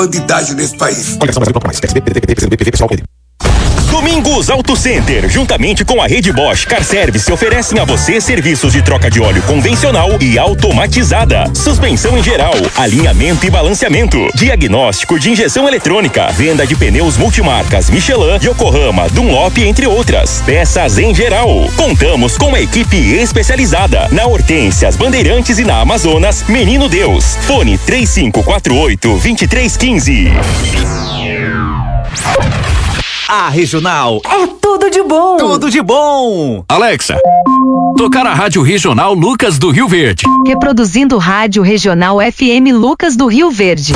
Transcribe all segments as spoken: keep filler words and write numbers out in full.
bandidagem nesse país. Domingos Auto Center, juntamente com a Rede Bosch Car Service, oferecem a você serviços de troca de óleo convencional e automatizada, suspensão em geral, alinhamento e balanceamento, diagnóstico de injeção eletrônica, venda de pneus multimarcas Michelin, Yokohama, Dunlop, entre outras, peças em geral. Contamos com uma equipe especializada na Hortências, Bandeirantes e na Amazonas, Menino Deus. Fone três cinco quatro oito, dois três um cinco. A Regional é tudo de bom. Tudo de bom. Alexa, tocar a Rádio Regional Lucas do Rio Verde. Reproduzindo Rádio Regional F M Lucas do Rio Verde.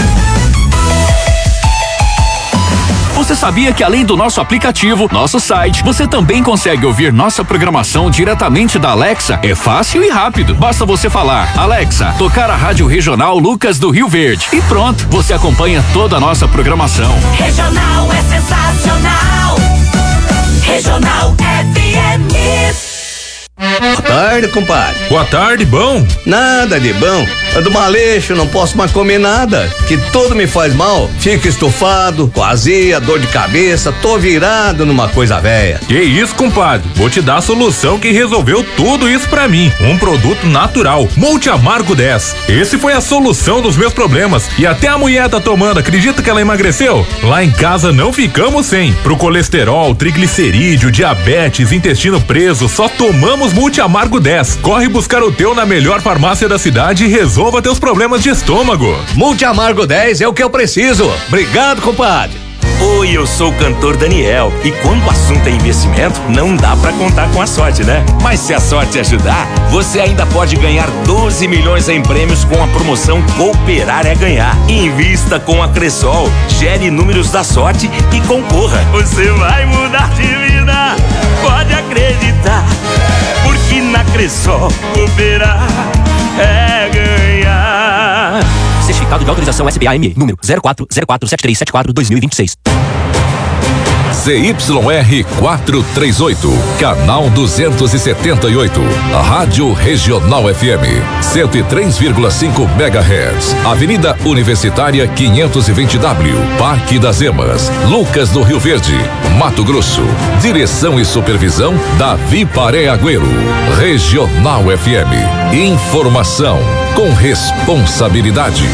Você sabia que além do nosso aplicativo, nosso site, você também consegue ouvir nossa programação diretamente da Alexa? É fácil e rápido. Basta você falar: Alexa, tocar a Rádio Regional Lucas do Rio Verde. E pronto, você acompanha toda a nossa programação. Regional é sensacional. Regional F M. Boa tarde, compadre. Boa tarde, bom? Nada de bom. Ando maleixo, não posso mais comer nada, que tudo me faz mal. Fico estufado, com azia, dor de cabeça, tô virado numa coisa velha. Que isso, compadre? Vou te dar a solução que resolveu tudo isso pra mim. Um produto natural, Multi Amargo dez. Esse foi a solução dos meus problemas. E até a mulher tá tomando, acredita que ela emagreceu? Lá em casa não ficamos sem. Pro colesterol, triglicerídeo, diabetes, intestino preso, só tomamos Multi Amargo dez. Corre buscar o teu na melhor farmácia da cidade e resolva teus problemas de estômago. Multi Amargo dez é o que eu preciso. Obrigado, compadre. Oi, eu sou o cantor Daniel e quando o assunto é investimento, não dá pra contar com a sorte, né? Mas se a sorte ajudar, você ainda pode ganhar doze milhões em prêmios com a promoção Cooperar é Ganhar. Invista com a Cressol, gere números da sorte e concorra. Você vai mudar de vida, pode acreditar, porque na Cressol cooperar é ganhar. Certificado de autorização S B A M E, número zero quatro zero quatro sete três sete quatro dois mil e vinte e seis. Z Y R quatrocentos e trinta e oito, canal duzentos e setenta e oito, Rádio Regional F M, cento e três vírgula cinco megahertz, Avenida Universitária quinhentos e vinte W, Parque das Emas, Lucas do Rio Verde, Mato Grosso. Direção e supervisão Davi Paré Agüero. Regional F M, informação com responsabilidade.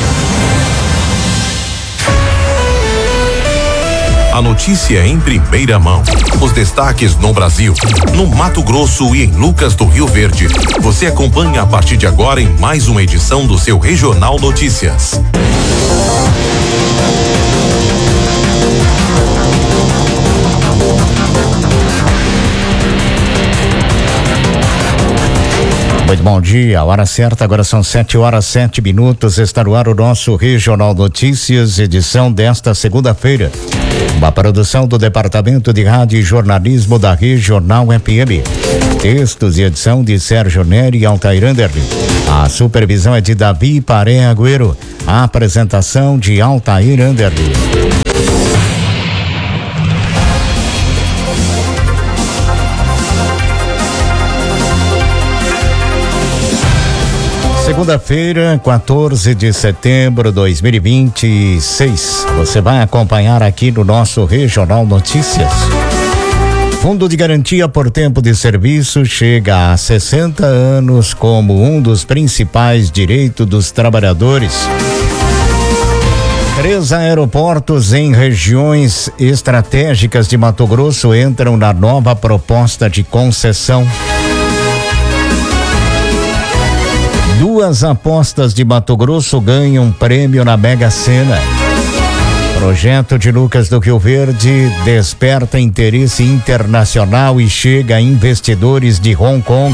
A notícia em primeira mão. Os destaques no Brasil, no Mato Grosso e em Lucas do Rio Verde. Você acompanha a partir de agora em mais uma edição do seu Regional Notícias. Muito bom dia, a hora certa, agora são sete horas, sete minutos, está no ar o nosso Regional Notícias, edição desta segunda-feira. Uma produção do Departamento de Rádio e Jornalismo da Regional F M. Textos e edição de Sérgio Neri e Altair Anderle. A supervisão é de Davi Paré Agüero. A apresentação de Altair Anderle. Segunda-feira, quatorze de setembro de dois mil e vinte e seis. Você vai acompanhar aqui no nosso Regional Notícias. Fundo de Garantia por Tempo de Serviço chega a sessenta anos como um dos principais direitos dos trabalhadores. Três aeroportos em regiões estratégicas de Mato Grosso entram na nova proposta de concessão. Duas apostas de Mato Grosso ganham prêmio na Mega Sena. Projeto de Lucas do Rio Verde desperta interesse internacional e chega a investidores de Hong Kong.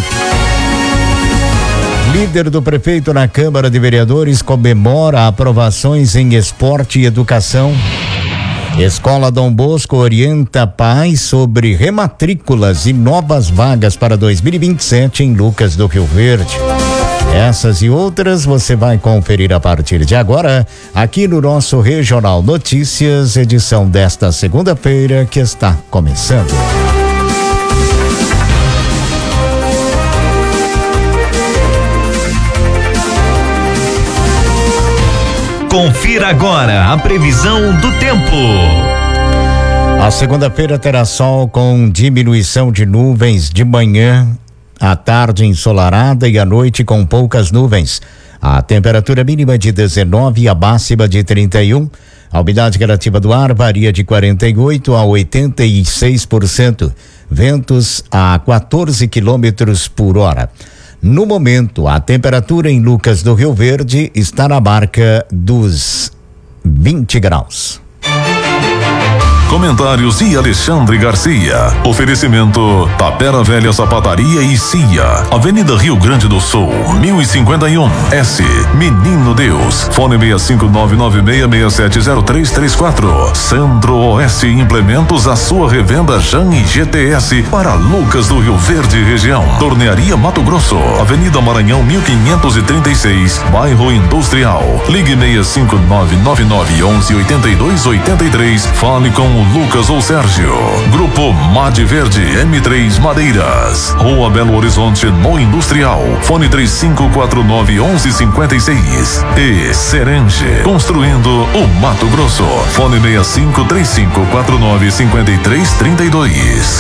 Líder do prefeito na Câmara de Vereadores comemora aprovações em esporte e educação. Escola Dom Bosco orienta pais sobre rematrículas e novas vagas para dois mil e vinte e sete em Lucas do Rio Verde. Essas e outras você vai conferir a partir de agora, aqui no nosso Regional Notícias, edição desta segunda-feira que está começando. Confira agora a previsão do tempo. A segunda-feira terá sol com diminuição de nuvens de manhã, à tarde ensolarada e à noite com poucas nuvens. A temperatura mínima de dezenove e a máxima de trinta e um. A umidade relativa do ar varia de quarenta e oito a oitenta e seis por cento. Ventos a quatorze quilômetros por hora. No momento, a temperatura em Lucas do Rio Verde está na marca dos vinte graus. Comentários de Alexandre Garcia. Oferecimento Tapera Velha Sapataria e Cia. Avenida Rio Grande do Sul, mil e cinquenta e um. S. Menino Deus. Fone seis cinco nove nove seis seis sete zero três três quatro. Centro-Oeste Implementos, a sua revenda Jan e G T S para Lucas do Rio Verde região. Tornearia Mato Grosso. Avenida Maranhão mil quinhentos e trinta e seis. Bairro Industrial. Ligue seis cinco nove nove nove onze oitenta e dois oitenta e três. Fale com o Lucas ou Sérgio. Grupo Made Verde M três Madeiras. Rua Belo Horizonte no Industrial. Fone três cinco quatro nove onze cinquenta e seis. E Serenge. Construindo o Mato Grosso. Fone seis cinco três cinco quatro nove cinquenta e três trinta e dois.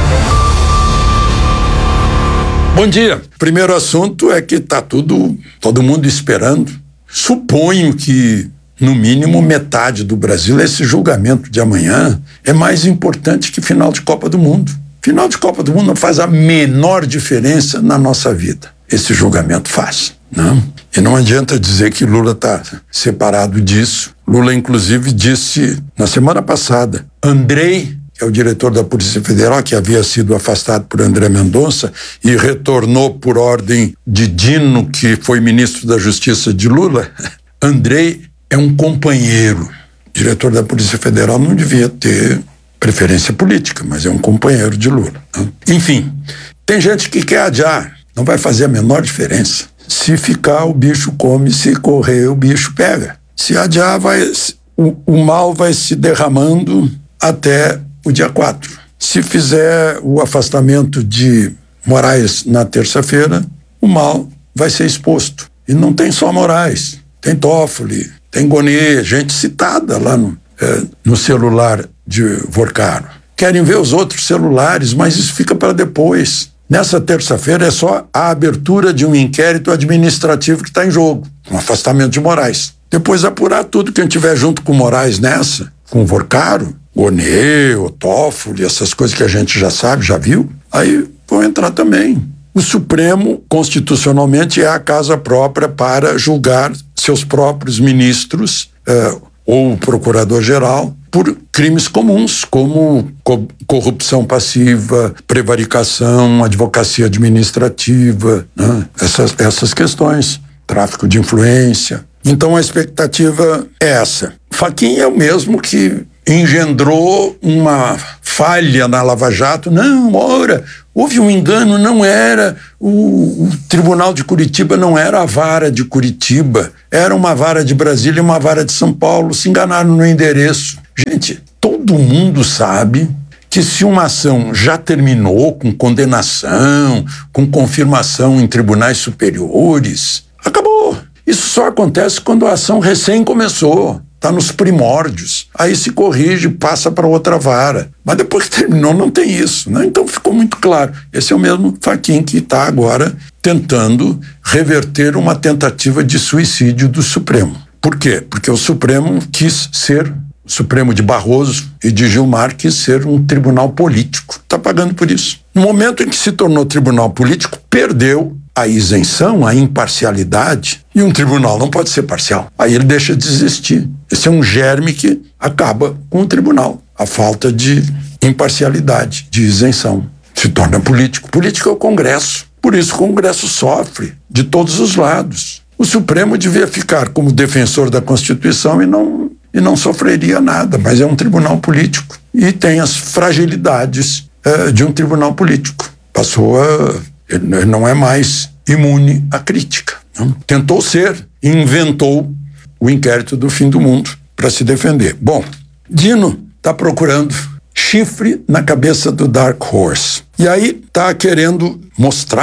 Bom dia. Primeiro assunto é que tá tudo, todo mundo esperando. Suponho que no mínimo metade do Brasil, esse julgamento de amanhã é mais importante que final de Copa do Mundo. Final de Copa do Mundo não faz a menor diferença na nossa vida. Esse julgamento faz, não? E não adianta dizer que Lula está separado disso. Lula, inclusive, disse na semana passada, Andrei, que é o diretor da Polícia Federal, que havia sido afastado por André Mendonça e retornou por ordem de Dino, que foi ministro da Justiça de Lula, Andrei é um companheiro. O diretor da Polícia Federal não devia ter preferência política, mas é um companheiro de Lula, né? Enfim, tem gente que quer adiar, não vai fazer a menor diferença. Se ficar, o bicho come, se correr, o bicho pega. Se adiar, vai, o, o mal vai se derramando até o dia quatro. Se fizer o afastamento de Moraes na terça-feira, o mal vai ser exposto. E não tem só Moraes, tem Toffoli, tem Gonê, gente citada lá no, é, no celular de Vorcaro. Querem ver os outros celulares, mas isso fica para depois. Nessa terça-feira é só a abertura de um inquérito administrativo que está em jogo, um afastamento de Moraes. Depois apurar tudo que a gente tiver junto com Moraes nessa, com Vorcaro, Gonê, o Toffoli, essas coisas que a gente já sabe, já viu, aí vão entrar também. O Supremo, constitucionalmente, é a casa própria para julgar seus próprios ministros eh, ou o procurador-geral por crimes comuns, como co- corrupção passiva, prevaricação, advocacia administrativa, né? essas, essas questões, tráfico de influência. Então a expectativa é essa. Fachin é o mesmo que engendrou uma falha na Lava Jato. Não, ora, houve um engano, não era, o, o Tribunal de Curitiba não era a vara de Curitiba, era uma vara de Brasília e uma vara de São Paulo, se enganaram no endereço. Gente, todo mundo sabe que se uma ação já terminou com condenação, com confirmação em tribunais superiores, acabou. Isso só acontece quando a ação recém começou. Está nos primórdios, aí se corrige, passa para outra vara. Mas depois que terminou não tem isso, né? Então ficou muito claro. Esse é o mesmo Fachin que está agora tentando reverter uma tentativa de suicídio do Supremo. Por quê? Porque o Supremo quis ser, o Supremo de Barroso e de Gilmar quis ser um tribunal político. Está pagando por isso. No momento em que se tornou tribunal político, perdeu a isenção, a imparcialidade, e um tribunal não pode ser parcial. Aí ele deixa de existir. Esse é um germe que acaba com o tribunal. A falta de imparcialidade, de isenção. Se torna político. Político é o Congresso. Por isso o Congresso sofre de todos os lados. O Supremo devia ficar como defensor da Constituição e não, e não sofreria nada, mas é um tribunal político. E tem as fragilidades eh, de um tribunal político. Passou a... Ele não é mais imune à crítica. Não? Tentou ser e inventou o inquérito do fim do mundo para se defender. Bom, Dino está procurando chifre na cabeça do Dark Horse. E aí está querendo mostrar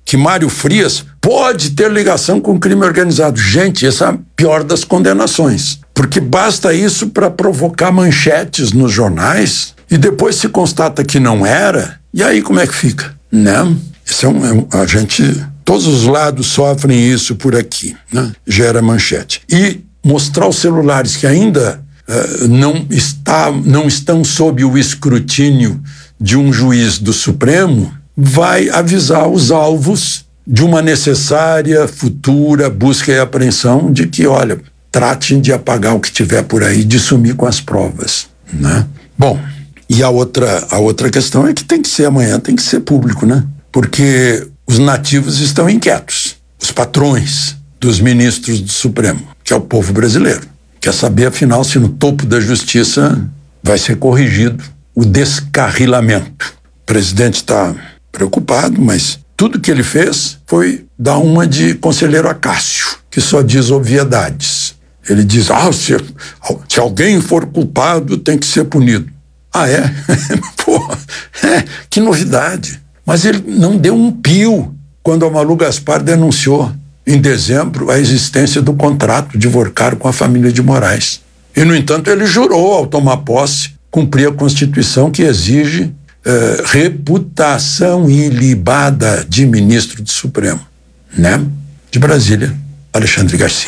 que Mário Frias pode ter ligação com crime organizado. Gente, essa é a pior das condenações, porque basta isso para provocar manchetes nos jornais e depois se constata que não era, e aí como é que fica? Né? Isso é um, é um, a gente, todos os lados sofrem isso por aqui, né? Gera manchete. E mostrar os celulares que ainda uh, não, está, não estão sob o escrutínio de um juiz do Supremo vai avisar os alvos de uma necessária futura busca e apreensão de que, olha, tratem de apagar o que tiver por aí, de sumir com as provas, né? Bom, e a outra, a outra questão é que tem que ser amanhã, tem que ser público, né? Porque os nativos estão inquietos, os patrões dos ministros do Supremo, que é o povo brasileiro. Quer saber, afinal, se no topo da justiça vai ser corrigido o descarrilamento. O presidente está preocupado, mas tudo que ele fez foi dar uma de conselheiro Acácio, que só diz obviedades. Ele diz, ah, se, se alguém for culpado, tem que ser punido. Ah, é? Pô, é, que novidade. Mas ele não deu um pio quando a Malu Gaspar denunciou, em dezembro, a existência do contrato de Vorcaro com a família de Moraes. E, no entanto, ele jurou, ao tomar posse, cumprir a Constituição que exige eh, reputação ilibada de ministro do Supremo, né? De Brasília, Alexandre Garcia.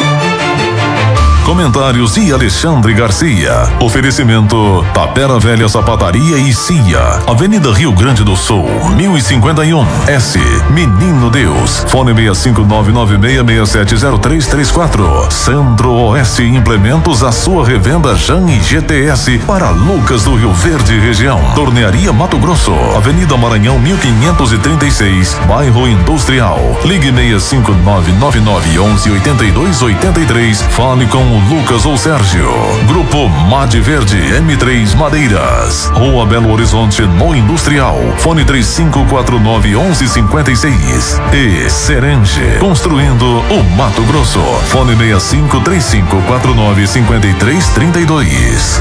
Comentários de Alexandre Garcia. Oferecimento Tapera Velha Sapataria e Cia, Avenida Rio Grande do Sul, mil e cinquenta e um, S, Menino Deus. Fone seis cinco nove nove seis seis sete zero três três quatro. Centro-Oeste Implementos, a sua revenda Jan e G T S para Lucas do Rio Verde região. Tornearia Mato Grosso, Avenida Maranhão mil quinhentos e trinta e seis, Bairro Industrial. Ligue seis cinco nove nove nove onze oitenta e dois oitenta e três. Fale com Lucas ou Sérgio. Grupo Made Verde M três Madeiras, Rua Belo Horizonte no Industrial. Fone três cinco quatro nove onze cinquenta e seis. E Serenge, construindo o Mato Grosso. Fone seis cinco três cinco quatro nove cinco três três dois.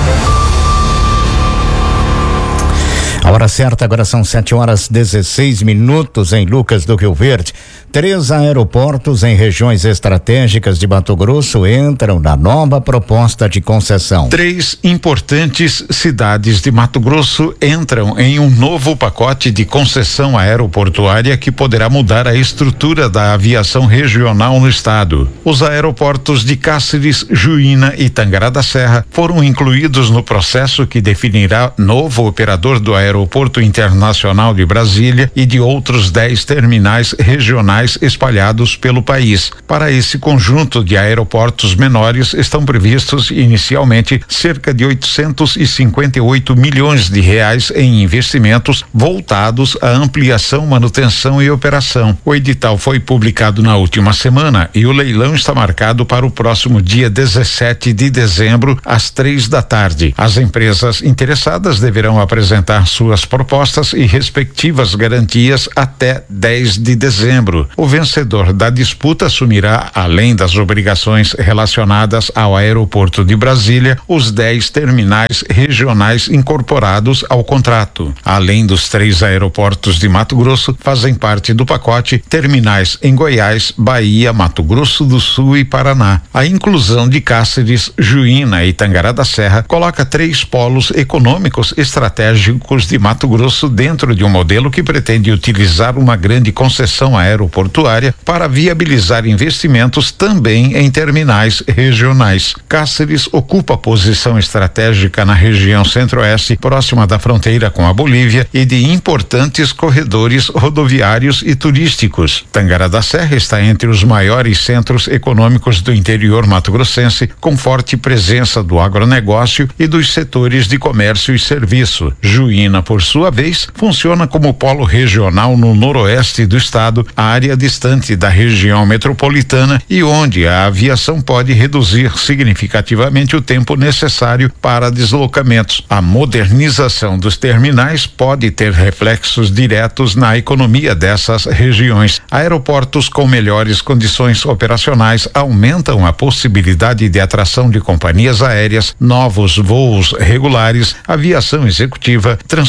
A hora certa agora são sete horas dezesseis minutos em Lucas do Rio Verde. Três aeroportos em regiões estratégicas de Mato Grosso entram na nova proposta de concessão. Três importantes cidades de Mato Grosso entram em um novo pacote de concessão aeroportuária que poderá mudar a estrutura da aviação regional no estado. Os aeroportos de Cáceres, Juína e Tangará da Serra foram incluídos no processo que definirá novo operador do Aeroporto Internacional de Brasília e de outros dez terminais regionais espalhados pelo país. Para esse conjunto de aeroportos menores estão previstos inicialmente cerca de oitocentos e cinquenta e oito milhões de reais em investimentos voltados à ampliação, manutenção e operação. O edital foi publicado na última semana e o leilão está marcado para o próximo dia dezessete de dezembro às três da tarde. As empresas interessadas deverão apresentar suas propostas e respectivas garantias até dez de dezembro. O vencedor da disputa assumirá, além das obrigações relacionadas ao aeroporto de Brasília, os dez terminais regionais incorporados ao contrato. Além dos três aeroportos de Mato Grosso, fazem parte do pacote terminais em Goiás, Bahia, Mato Grosso do Sul e Paraná. A inclusão de Cáceres, Juína e Tangará da Serra coloca três polos econômicos estratégicos de Mato Grosso dentro de um modelo que pretende utilizar uma grande concessão aeroportuária para viabilizar investimentos também em terminais regionais. Cáceres ocupa posição estratégica na região centro-oeste, próxima da fronteira com a Bolívia e de importantes corredores rodoviários e turísticos. Tangará da Serra está entre os maiores centros econômicos do interior mato-grossense, com forte presença do agronegócio e dos setores de comércio e serviço. Juína, por sua vez, funciona como polo regional no noroeste do estado, área distante da região metropolitana e onde a aviação pode reduzir significativamente o tempo necessário para deslocamentos. A modernização dos terminais pode ter reflexos diretos na economia dessas regiões. Aeroportos com melhores condições operacionais aumentam a possibilidade de atração de companhias aéreas, novos voos regulares, aviação executiva, transporte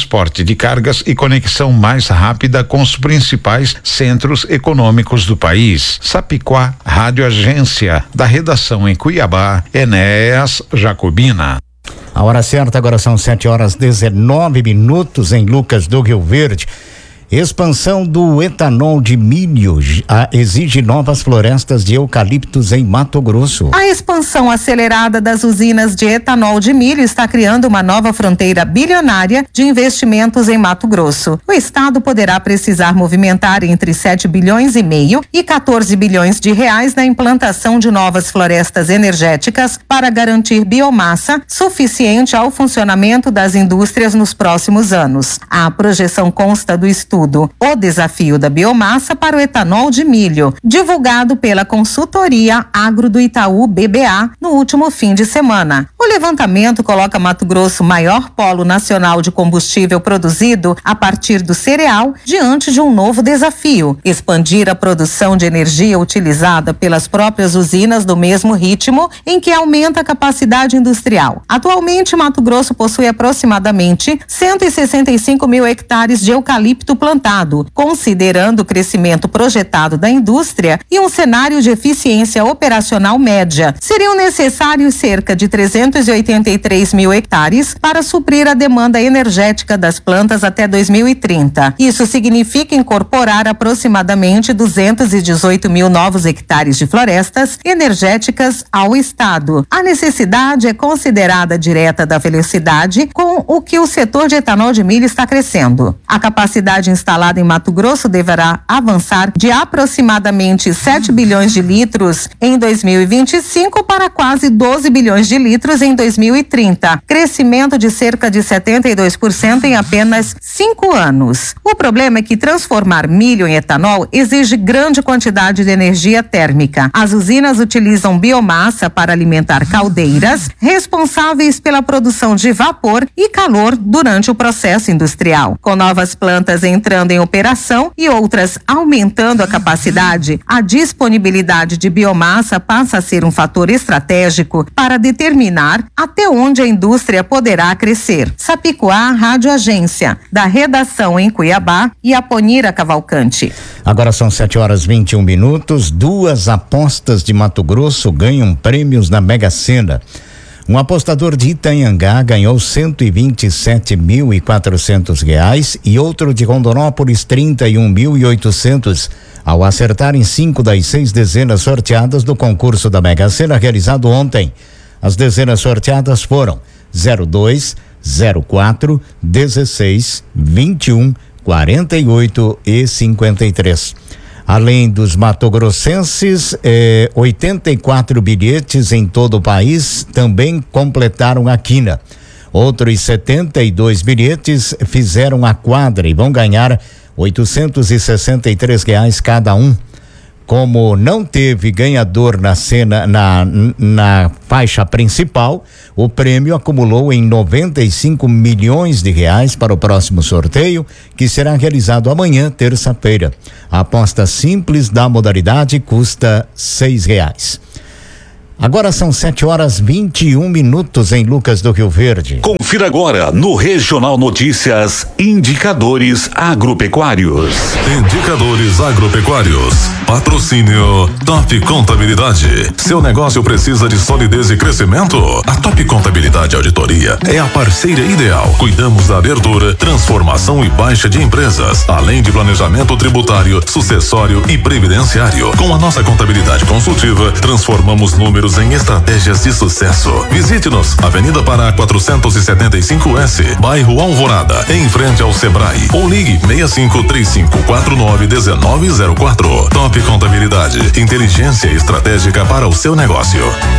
transporte de cargas e conexão mais rápida com os principais centros econômicos do país. Sapiquá, Rádio Agência, da redação em Cuiabá, Enéas Jacobina. A hora certa agora são sete horas dezenove minutos em Lucas do Rio Verde. Expansão do etanol de milho a, exige novas florestas de eucaliptos em Mato Grosso. A expansão acelerada das usinas de etanol de milho está criando uma nova fronteira bilionária de investimentos em Mato Grosso. O estado poderá precisar movimentar entre sete bilhões e meio e quatorze bilhões de reais na implantação de novas florestas energéticas para garantir biomassa suficiente ao funcionamento das indústrias nos próximos anos. A projeção consta do estudo O Desafio da Biomassa para o Etanol de Milho, divulgado pela consultoria Agro do Itaú B B A no último fim de semana. O levantamento coloca Mato Grosso maior polo nacional de combustível produzido a partir do cereal diante de um novo desafio: expandir a produção de energia utilizada pelas próprias usinas no mesmo ritmo em que aumenta a capacidade industrial. Atualmente, Mato Grosso possui aproximadamente cento e sessenta e cinco mil hectares de eucalipto plantado, considerando o crescimento projetado da indústria e um cenário de eficiência operacional média. Seriam necessários cerca de trezentos e oitenta e três mil hectares para suprir a demanda energética das plantas até dois mil e trinta. Isso significa incorporar aproximadamente duzentos e dezoito mil novos hectares de florestas energéticas ao estado. A necessidade é considerada direta da velocidade com o que o setor de etanol de milho está crescendo. A capacidade instalada em Mato Grosso deverá avançar de aproximadamente sete bilhões de litros em dois mil e vinte e cinco para quase doze bilhões de litros em dois mil e trinta, crescimento de cerca de setenta e dois por cento em apenas cinco anos. O problema é que transformar milho em etanol exige grande quantidade de energia térmica. As usinas utilizam biomassa para alimentar caldeiras, responsáveis pela produção de vapor e calor durante o processo industrial. Com novas plantas entrando em operação e outras aumentando a capacidade, a disponibilidade de biomassa passa a ser um fator estratégico para determinar até onde a indústria poderá crescer. Sapiquá, Rádio Agência, da redação em Cuiabá, e Aponira Cavalcante. Agora são sete horas vinte e um minutos. Duas apostas de Mato Grosso ganham prêmios na Mega Sena. Um apostador de Itanhangá ganhou cento e vinte e sete mil e quatrocentos reais e outro de Rondonópolis trinta e um mil e oitocentos ao acertarem cinco das seis dezenas sorteadas do concurso da Mega Sena realizado ontem. As dezenas sorteadas foram zero dois, zero quatro, dezesseis, vinte e um, quarenta e oito e cinquenta e três. Além dos matogrossenses, eh, oitenta e quatro bilhetes em todo o país também completaram a quina. Outros setenta e dois bilhetes fizeram a quadra e vão ganhar oitocentos e sessenta e três reais cada um. Como não teve ganhador na cena, na, na faixa principal, o prêmio acumulou em noventa e cinco milhões de reais para o próximo sorteio, que será realizado amanhã, terça-feira. A aposta simples da modalidade custa seis reais. Agora são sete horas vinte e um minutos em Lucas do Rio Verde. Confira agora no Regional Notícias Indicadores Agropecuários. Indicadores Agropecuários. Patrocínio Top Contabilidade. Seu negócio precisa de solidez e crescimento? A Top Contabilidade Auditoria é a parceira ideal. Cuidamos da abertura, transformação e baixa de empresas, além de planejamento tributário, sucessório e previdenciário. Com a nossa contabilidade consultiva, transformamos números em estratégias de sucesso. Visite-nos, Avenida Pará quatrocentos e setenta e cinco S, bairro Alvorada, em frente ao Sebrae, ou ligue seis cinco três cinco quatro nove um nove zero quatro. Top Contabilidade, inteligência estratégica para o seu negócio.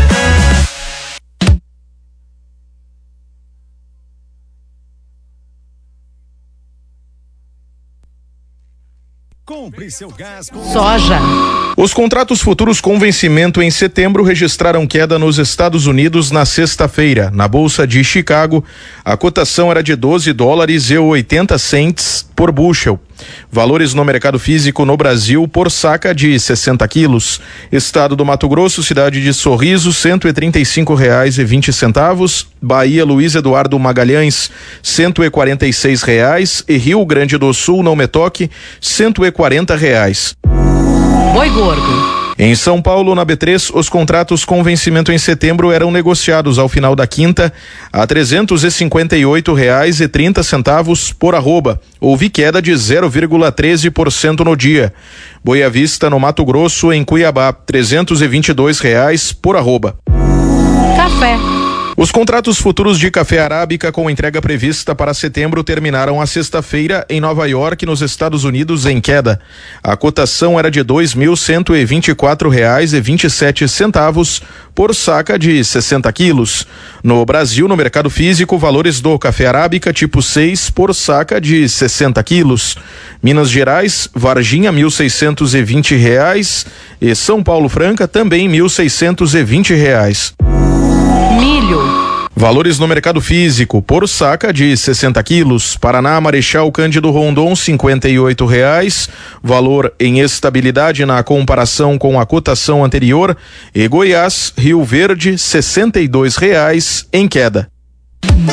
Compre seu gás com Soja. Os contratos futuros com vencimento em setembro registraram queda nos Estados Unidos na sexta-feira. Na Bolsa de Chicago, a cotação era de doze dólares e oitenta centes por bushel. Valores no mercado físico no Brasil por saca de sessenta quilos. Estado do Mato Grosso, cidade de Sorriso, cento e trinta e cinco reais e vinte centavos. Bahia, Luiz Eduardo Magalhães, cento e quarenta e seis reais. E Rio Grande do Sul, Não Me Toque, cento e quarenta reais. Boi gordo. Em São Paulo, na B três, os contratos com vencimento em setembro eram negociados ao final da quinta a trezentos e cinquenta e oito reais e trinta centavos por arroba. Houve queda de zero vírgula treze por cento no dia. Boa Vista, no Mato Grosso, em Cuiabá, trezentos e vinte e dois reais por arroba. Café. Os contratos futuros de café arábica com entrega prevista para setembro terminaram a sexta-feira em Nova York, nos Estados Unidos, em queda. A cotação era de dois mil cento e vinte e quatro reais e vinte e sete centavos por saca de sessenta quilos. No Brasil, no mercado físico, valores do café arábica tipo seis por saca de sessenta quilos. Minas Gerais, Varginha, mil seiscentos e vinte reais, e São Paulo Franca também mil seiscentos e vinte reais. Milho. Valores no mercado físico por saca de sessenta quilos. Paraná, Marechal Cândido Rondon, cinquenta e oito reais. Valor em estabilidade na comparação com a cotação anterior. E Goiás, Rio Verde, sessenta e dois reais em queda.